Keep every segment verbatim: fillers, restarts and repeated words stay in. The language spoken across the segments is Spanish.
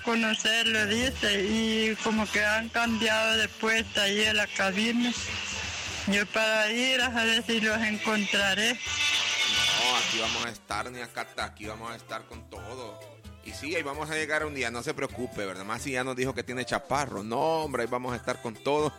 conocerlo, dice, y como que han cambiado de puesta ahí en la cabina. Yo para ir a ver si los encontraré. No, aquí vamos a estar, ni acá, aquí vamos a estar con todo. Y sí, ahí vamos a llegar un día, no se preocupe, ¿verdad? Más si ya nos dijo que tiene chaparro. No, hombre, ahí vamos a estar con todo.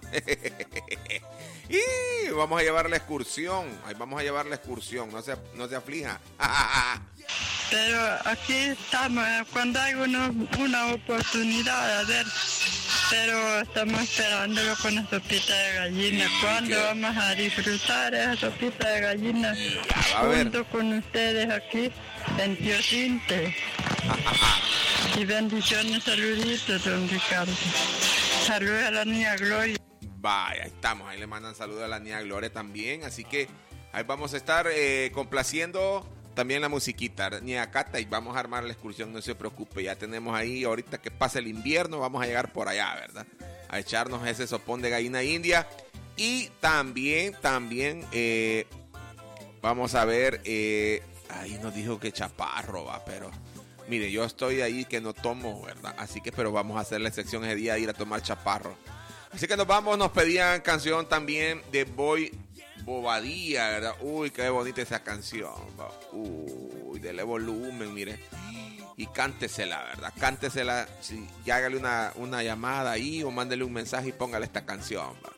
Y vamos a llevar la excursión, ahí vamos a llevar la excursión, no se, no se aflija. Pero aquí estamos, cuando hay uno, una oportunidad, a ver, pero estamos esperándolo con la sopita de gallina. ¿Cuándo ¿Qué? vamos a disfrutar esa sopita de gallina junto con ustedes aquí en Teocinte? Y bendiciones, saluditos, don Ricardo. Saludos a la niña Gloria. Vaya, ahí estamos, ahí le mandan saludos a la niña Gloria también, así que ahí vamos a estar eh, complaciendo también la musiquita, niña Cata, y vamos a armar la excursión, no se preocupe, ya tenemos ahí, ahorita que pase el invierno, vamos a llegar por allá, ¿verdad? A echarnos ese sopón de gallina india, y también, también, eh, vamos a ver, eh, ahí nos dijo que chaparro va, pero... Mire, yo estoy ahí que no tomo, ¿verdad? Así que, pero vamos a hacer la sección ese día de ir a tomar chaparro. Así que nos vamos, nos pedían canción también de Boy Bobadilla, ¿verdad? Uy, qué bonita esa canción. Uy, dele volumen, mire. Y cántesela, ¿verdad? Cántesela, sí, y hágale una, una llamada ahí o mándele un mensaje y póngale esta canción, ¿va?